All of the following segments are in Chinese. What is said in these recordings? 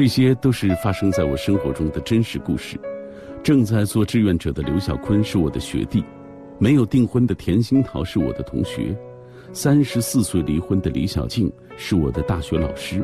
这些都是发生在我生活中的真实故事。正在做志愿者的刘小坤是我的学弟，没有订婚的田心桃是我的同学，34岁离婚的李小静是我的大学老师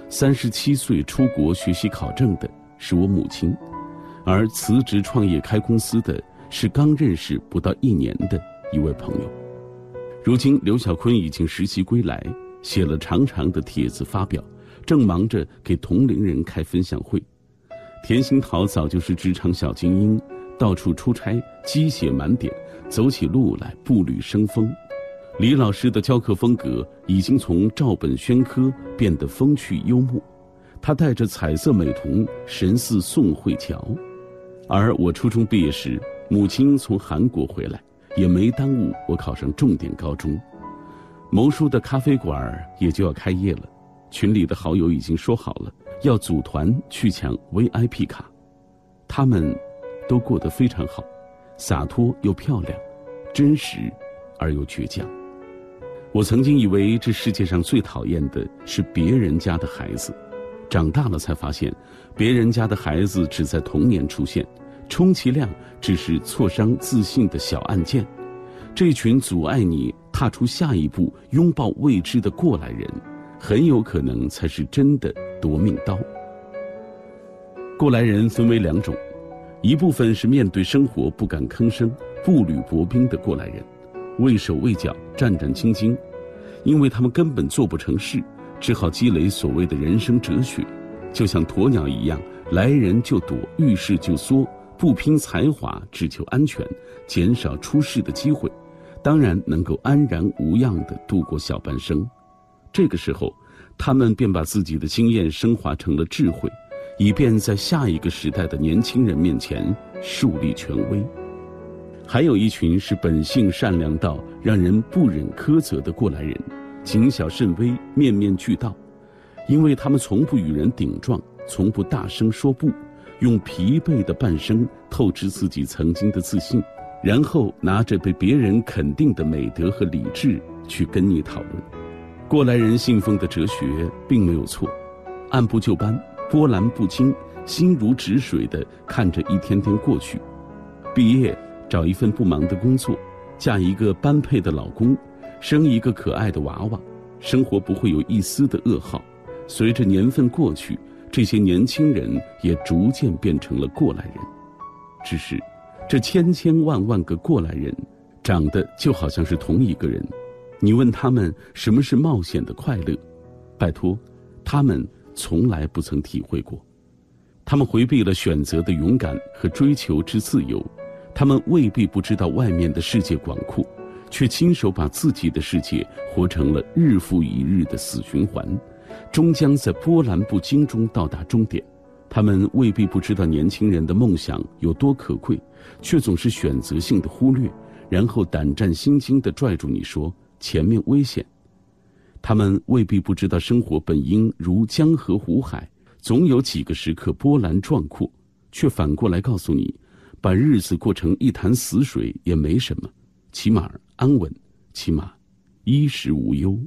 ，37岁出国学习考证的是我母亲，而辞职创业开公司的是刚认识不到1年的一位朋友。如今刘小坤已经实习归来，写了长长的帖子发表，正忙着给同龄人开分享会。田心桃早就是职场小精英，到处出差，鸡血满点，走起路来步履生风。李老师的教课风格已经从照本宣科变得风趣幽默，他带着彩色美瞳，神似宋慧乔。而我初中毕业时，母亲从韩国回来，也没耽误我考上重点高中。谋叔的咖啡馆也就要开业了，群里的好友已经说好了，要组团去抢 VIP 卡。他们都过得非常好，洒脱又漂亮，真实而又倔强。我曾经以为这世界上最讨厌的是别人家的孩子，长大了才发现，别人家的孩子只在童年出现，充其量只是挫伤自信的小案件。这群阻碍你踏出下一步、拥抱未知的过来人，很有可能才是真的夺命刀。过来人分为2种，一部分是面对生活不敢吭声、步履薄冰的过来人，畏手畏脚、战战兢兢，因为他们根本做不成事，只好积累所谓的人生哲学，就像鸵鸟一样，来人就躲，遇事就缩，不拼才华，只求安全，减少出事的机会，当然能够安然无恙地度过小半生。这个时候，他们便把自己的经验升华成了智慧，以便在下一个时代的年轻人面前树立权威。还有一群是本性善良到让人不忍苛责的过来人，谨小慎微，面面俱到，因为他们从不与人顶撞，从不大声说不，用疲惫的半生透支自己曾经的自信，然后拿着被别人肯定的美德和理智去跟你讨论。过来人信奉的哲学并没有错，按部就班，波澜不惊，心如止水地看着一天天过去。毕业找一份不忙的工作，嫁一个般配的老公，生一个可爱的娃娃，生活不会有一丝的噩耗。随着年份过去，这些年轻人也逐渐变成了过来人。只是这千千万万个过来人长得就好像是同一个人，你问他们什么是冒险的快乐，拜托，他们从来不曾体会过。他们回避了选择的勇敢和追求之自由，他们未必不知道外面的世界广阔，却亲手把自己的世界活成了日复一日的死循环，终将在波澜不惊中到达终点。他们未必不知道年轻人的梦想有多可贵，却总是选择性的忽略，然后胆战心惊地拽住你说前面危险。他们未必不知道生活本应如江河湖海，总有几个时刻波澜壮阔，却反过来告诉你，把日子过成一潭死水也没什么，起码安稳，起码衣食无忧。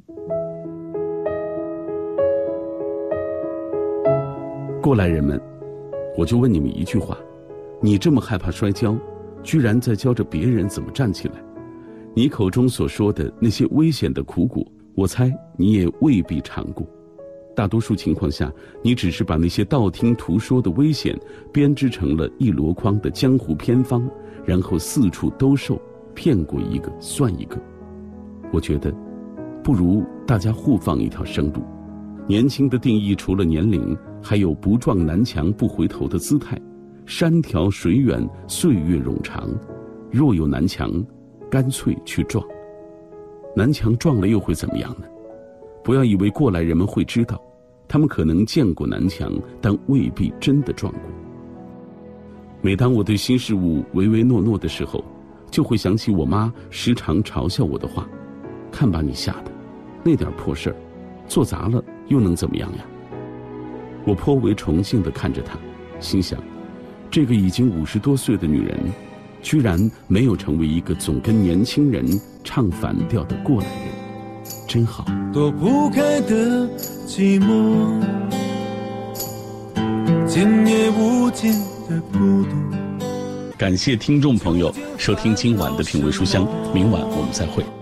过来人们，我就问你们一句话，你这么害怕摔跤，居然在教着别人怎么站起来。你口中所说的那些危险的苦果，我猜你也未必尝过。大多数情况下，你只是把那些道听途说的危险编织成了一箩筐的江湖偏方，然后四处兜售，骗过一个算一个。我觉得不如大家互放一条生路。年轻的定义除了年龄，还有不撞南墙不回头的姿态。山条水远，岁月冗长，若有南墙，干脆去撞。南墙撞了又会怎么样呢？不要以为过来人们会知道，他们可能见过南墙，但未必真的撞过。每当我对新事物唯唯诺诺的时候，就会想起我妈时常嘲笑我的话，看把你吓的，那点破事儿，做砸了又能怎么样呀？我颇为崇敬地看着她，心想，这个已经50多岁的女人，居然没有成为一个总跟年轻人唱反调的过来人，真好。 躲不开的寂寞， 今夜无尽的孤独。 感谢听众朋友收听今晚的品味书香，明晚我们再会。